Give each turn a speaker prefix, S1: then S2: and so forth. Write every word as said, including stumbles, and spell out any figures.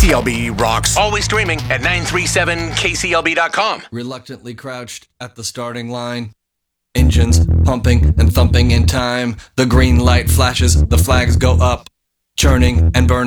S1: C L B rocks.
S2: Always streaming at nine three seven K C L B dot com.
S3: Reluctantly crouched at the starting line. Engines pumping and thumping in time. The green light flashes, the flags go up. Churning and burning.